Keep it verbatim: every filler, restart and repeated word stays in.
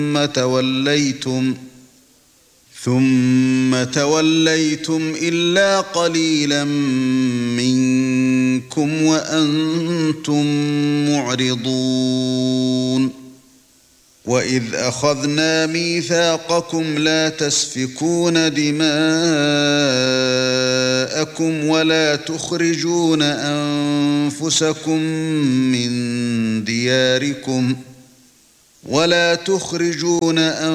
ثم توليتم ثم توليتم إلا قليلا منكم وأنتم معرضون وَإِذْ أَخَذْنَا مِيثَاقَكُمْ لَا تَسْفِكُونَ دِمَاءَكُمْ وَلَا تُخْرِجُونَ أَنفُسَكُم مِّن دِيَارِكُمْ وَلَا تُخْرِجُونَ